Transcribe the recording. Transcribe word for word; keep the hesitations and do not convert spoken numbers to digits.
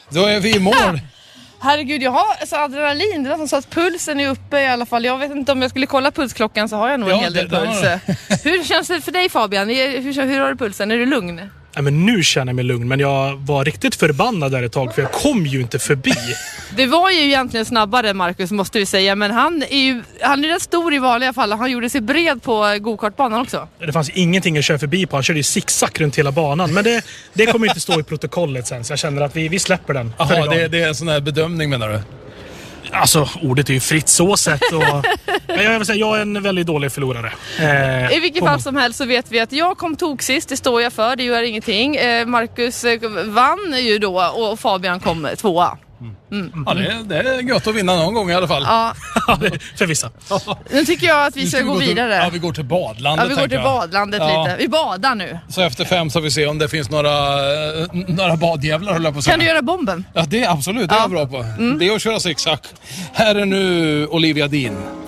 Då är vi i mål. Herregud, jag har alltså, adrenalin. Det var som så att pulsen är uppe i alla fall. Jag vet inte om jag skulle kolla pulsklockan så har jag nog Ja, en hel del det- puls. Hur känns det för dig, Fabian? Hur, hur har du pulsen? Är du lugn? Ja, men nu känner jag mig lugn, men jag var riktigt förbannad där ett tag för jag kom ju inte förbi. Det var ju egentligen snabbare, Marcus, måste vi säga. Men han är ju han är rätt stor i vanliga fall. Han gjorde sig bred på go-kartbanan också. Det fanns ingenting att köra förbi på. Han körde ju zigzag runt hela banan. Men det, det kommer inte stå i protokollet sen, så jag känner att vi, vi släpper den. för Jaha, idag. det, det är en sån här bedömning menar du? Alltså, ordet är ju fritt så sett. Och, men jag vill säga, jag är en väldigt dålig förlorare. Eh, I vilket fall som helst så vet vi att jag kom tog sist, det står jag för, det gör ingenting. Eh, Marcus eh, vann ju då och Fabian kom tvåa. Mm. Ja, det, det är gött att vinna någon gång i alla fall. Ja, för vissa. nu tycker jag att vi Nu ska, gå till, vidare. Ja, vi går till badlandet. Ja, vi går tänker till jag. badlandet Ja. lite. Vi badar nu. Så efter fem så vi se om det finns några, eh, några badjävlar, höll jag på att säga. Kan du göra bomben? Ja, det är absolut, det är Ja. jag bra på. Det är att köra zigzag. Här är nu Olivia Dean.